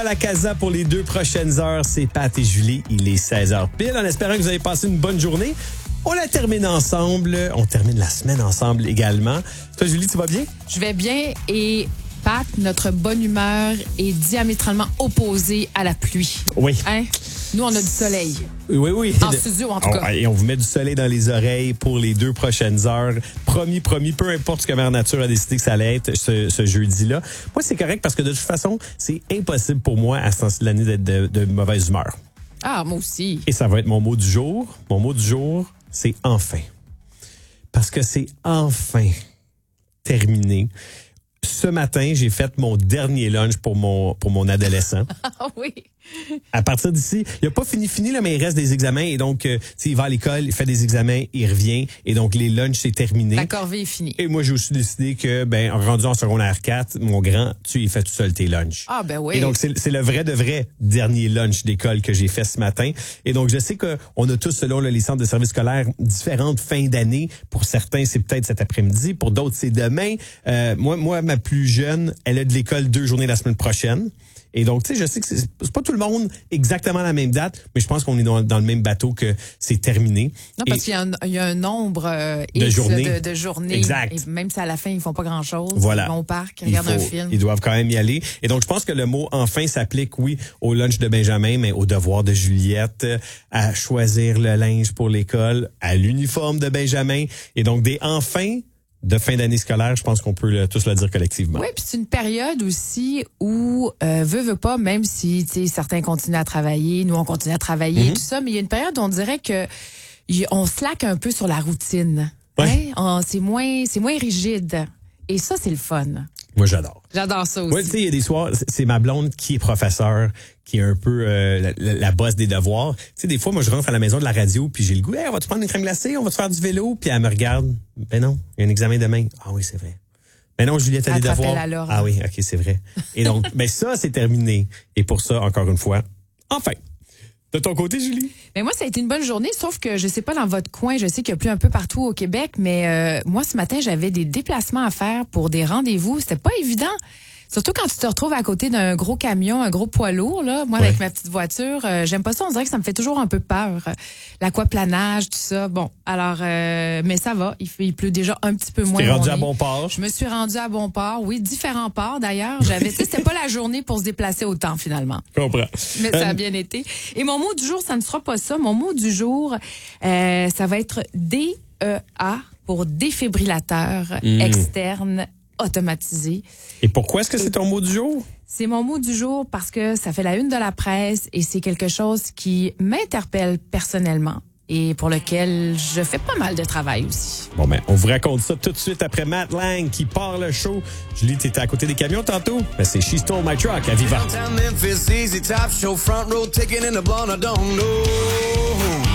À la Casa pour les 2 prochaines heures, c'est Pat et Julie. Il est 16h pile. En espérant que vous avez passé une bonne journée. On la termine ensemble. On termine la semaine ensemble également. Toi, Julie, tu vas bien? Je vais bien et Pat, notre bonne humeur est diamétralement opposée à la pluie. Oui. Hein? Nous, on a du soleil. Oui. En studio, en tout cas. Et on vous met du soleil dans les oreilles pour les 2 prochaines heures. Promis, peu importe ce que Mère Nature a décidé que ça allait être ce jeudi-là. Moi, c'est correct parce que de toute façon, c'est impossible pour moi à ce temps de l'année d'être de mauvaise humeur. Ah, moi aussi. Et ça va être mon mot du jour. Mon mot du jour, c'est enfin. Parce que c'est enfin terminé. Ce matin, j'ai fait mon dernier lunch pour mon adolescent. Ah oui. À partir d'ici, il n'a pas fini là, mais il reste des examens et donc il va à l'école, il fait des examens, il revient et donc les lunchs c'est terminé. La corvée est finie. Et moi j'ai aussi décidé que rendu en secondaire 4, mon grand, tu y fais tout seul tes lunchs. Ah ben oui. Et donc c'est le vrai dernier lunch d'école que j'ai fait ce matin. Et donc je sais que on a tous selon les centres de services scolaires différentes fins d'année. Pour certains c'est peut-être cet après-midi, pour d'autres c'est demain. Moi ma plus jeune, elle a de l'école 2 journées la semaine prochaine. Et donc, tu sais, je sais que c'est pas tout le monde exactement à la même date, mais je pense qu'on est dans le même bateau que c'est terminé. Non, parce qu'il y a un nombre de journées. De journées. Exact. Et même si à la fin, ils font pas grand-chose. Voilà. Ils vont au parc, ils regardent un film. Ils doivent quand même y aller. Et donc, je pense que le mot « enfin » s'applique, oui, au lunch de Benjamin, mais au devoir de Juliette, à choisir le linge pour l'école, à l'uniforme de Benjamin. Et donc, des « enfin » de fin d'année scolaire, je pense qu'on peut tous le dire collectivement. Oui, puis c'est une période aussi où, veut pas, même si certains continuent à travailler, nous on continue à travailler et tout ça, mais il y a une période où on dirait que on slack un peu sur la routine. Ouais. Hein? C'est moins rigide. Et ça, c'est le fun. Moi, j'adore. J'adore ça aussi. Oui, tu sais, il y a des soirs, c'est ma blonde qui est professeure, qui est un peu la bosse des devoirs. Tu sais, des fois, moi, je rentre à la maison de la radio, puis j'ai le goût, hey, on va te prendre une crème glacée, on va te faire du vélo, puis elle me regarde. Ben non, il y a un examen demain. Ah oui, c'est vrai. Ben non, Juliette a des devoirs. Ah oui, OK, c'est vrai. Et donc, ça, c'est terminé. Et pour ça, encore une fois, enfin. De ton côté, Julie? Mais moi, ça a été une bonne journée, sauf que je sais pas dans votre coin, je sais qu'il y a plus un peu partout au Québec, mais moi, ce matin, j'avais des déplacements à faire pour des rendez-vous. C'était pas évident. Surtout quand tu te retrouves à côté d'un gros camion, un gros poids lourd, là. Moi, avec ma petite voiture, j'aime pas ça. On dirait que ça me fait toujours un peu peur. L'aquaplanage, tout ça. Bon, alors, mais ça va. Il pleut déjà un petit peu moins. Tu t'es rendu à bon port? Je me suis rendu à bon port. Oui, différents ports d'ailleurs. C'était pas la journée pour se déplacer autant finalement. Je comprends. Mais ça a bien été. Et mon mot du jour, ça ne sera pas ça. Mon mot du jour, ça va être DEA pour défibrillateur externe automatisé. Et pourquoi est-ce que c'est ton mot du jour? C'est mon mot du jour parce que ça fait la une de la presse et c'est quelque chose qui m'interpelle personnellement et pour lequel je fais pas mal de travail aussi. Bon, on vous raconte ça tout de suite après Matt Lang qui part le show. Julie, t'étais à côté des camions tantôt? C'est She Stole My Truck à Viva. Memphis, easy top show, front row ticket in the blonde, I don't know.